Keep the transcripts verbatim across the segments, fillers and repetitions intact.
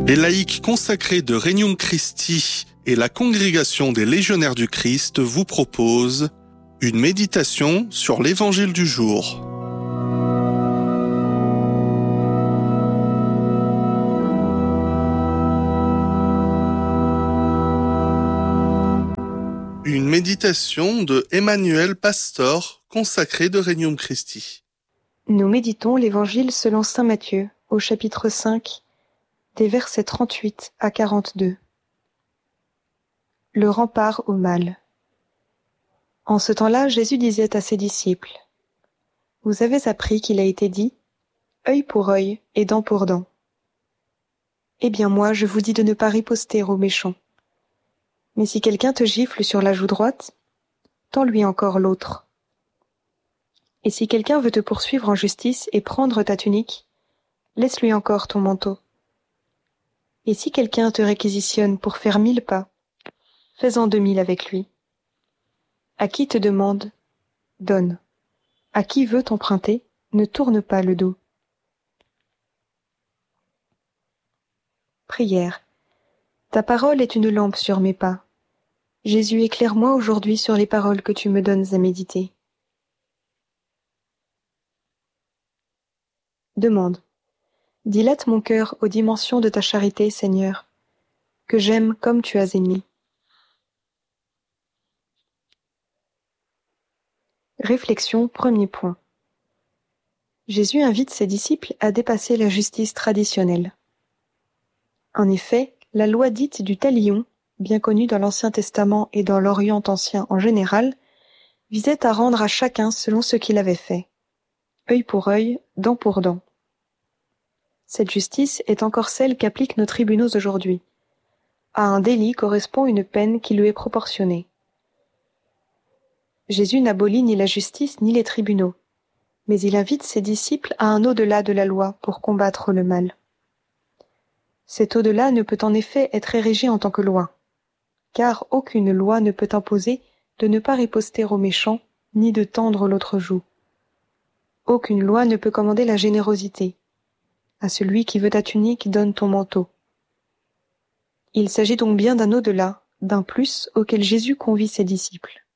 Les laïcs consacrés de Regnum Christi et la Congrégation des Légionnaires du Christ vous proposent une méditation sur l'Évangile du jour. Une méditation de Emmanuel Pastor, consacré de Regnum Christi. Nous méditons l'Évangile selon saint Matthieu, au chapitre cinq, des versets trente-huit à quarante-deux. Le rempart au mal. En ce temps-là, Jésus disait à ses disciples : « Vous avez appris qu'il a été dit : œil pour œil et dent pour dent. Eh bien moi, je vous dis de ne pas riposter aux méchants. Mais si quelqu'un te gifle sur la joue droite, tends-lui encore l'autre. Et si quelqu'un veut te poursuivre en justice et prendre ta tunique, laisse-lui encore ton manteau. Et si quelqu'un te réquisitionne pour faire mille pas, fais-en deux mille avec lui. À qui te demande, donne. À qui veut t'emprunter, ne tourne pas le dos. » Prière. Ta parole est une lampe sur mes pas. Jésus, éclaire-moi aujourd'hui sur les paroles que tu me donnes à méditer. Demande. Dilate mon cœur aux dimensions de ta charité, Seigneur, que j'aime comme tu as aimé. Réflexion, premier point. Jésus invite ses disciples à dépasser la justice traditionnelle. En effet, la loi dite du talion, bien connue dans l'Ancien Testament et dans l'Orient ancien en général, visait à rendre à chacun selon ce qu'il avait fait. Œil pour œil, dent pour dent. Cette justice est encore celle qu'appliquent nos tribunaux aujourd'hui. À un délit correspond une peine qui lui est proportionnée. Jésus n'abolit ni la justice ni les tribunaux, mais il invite ses disciples à un au-delà de la loi pour combattre le mal. Cet au-delà ne peut en effet être érigé en tant que loi, car aucune loi ne peut imposer de ne pas riposter aux méchants, ni de tendre l'autre joue. Aucune loi ne peut commander la générosité. À celui qui veut ta tunique, donne ton manteau. Il s'agit donc bien d'un au-delà, d'un plus auquel Jésus convie ses disciples.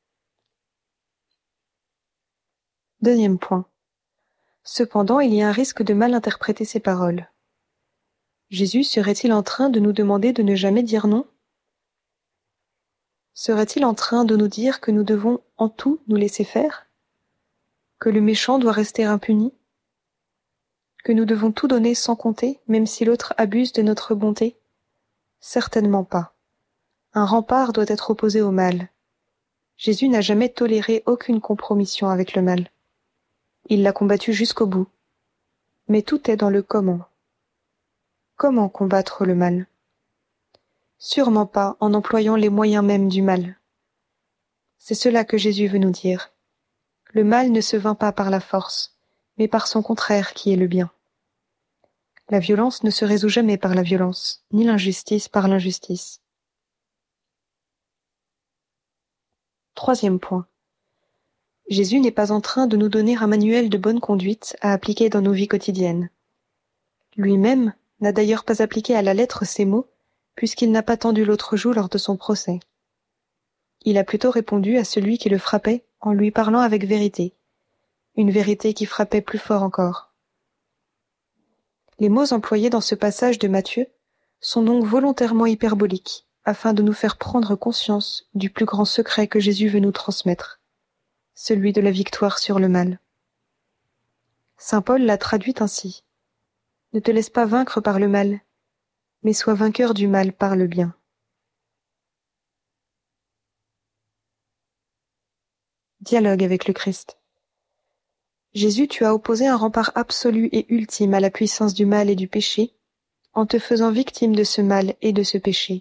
Deuxième point. Cependant, il y a un risque de mal interpréter ces paroles. Jésus serait-il en train de nous demander de ne jamais dire non ? Serait-il en train de nous dire que nous devons en tout nous laisser faire ? Que le méchant doit rester impuni ? Que nous devons tout donner sans compter, même si l'autre abuse de notre bonté ? Certainement pas. Un rempart doit être opposé au mal. Jésus n'a jamais toléré aucune compromission avec le mal. Il l'a combattu jusqu'au bout. Mais tout est dans le comment. Comment combattre le mal ? Sûrement pas en employant les moyens mêmes du mal. C'est cela que Jésus veut nous dire. Le mal ne se vainc pas par la force, mais par son contraire qui est le bien. La violence ne se résout jamais par la violence, ni l'injustice par l'injustice. Troisième point. Jésus n'est pas en train de nous donner un manuel de bonne conduite à appliquer dans nos vies quotidiennes. Lui-même n'a d'ailleurs pas appliqué à la lettre ces mots, puisqu'il n'a pas tendu l'autre joue lors de son procès. Il a plutôt répondu à celui qui le frappait en lui parlant avec vérité, une vérité qui frappait plus fort encore. Les mots employés dans ce passage de Matthieu sont donc volontairement hyperboliques, afin de nous faire prendre conscience du plus grand secret que Jésus veut nous transmettre, celui de la victoire sur le mal. Saint Paul l'a traduit ainsi : « Ne te laisse pas vaincre par le mal, mais sois vainqueur du mal par le bien. » Dialogue avec le Christ. Jésus, tu as opposé un rempart absolu et ultime à la puissance du mal et du péché, en te faisant victime de ce mal et de ce péché.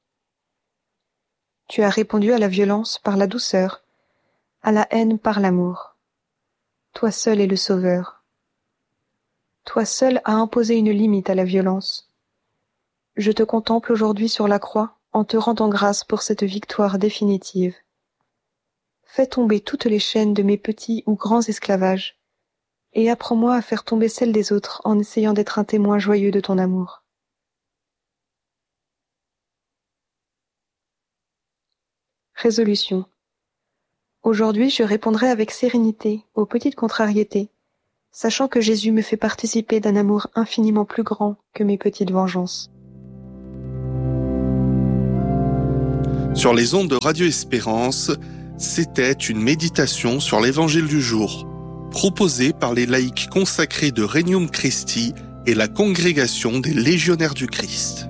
Tu as répondu à la violence par la douceur, à la haine par l'amour. Toi seul es le Sauveur. Toi seul as imposé une limite à la violence. Je te contemple aujourd'hui sur la croix en te rendant grâce pour cette victoire définitive. Fais tomber toutes les chaînes de mes petits ou grands esclavages, et apprends-moi à faire tomber celles des autres en essayant d'être un témoin joyeux de ton amour. Résolution. Aujourd'hui, je répondrai avec sérénité aux petites contrariétés, sachant que Jésus me fait participer d'un amour infiniment plus grand que mes petites vengeances. Sur les ondes de Radio Espérance, c'était une méditation sur l'Évangile du jour, proposée par les laïcs consacrés de Regnum Christi et la Congrégation des Légionnaires du Christ.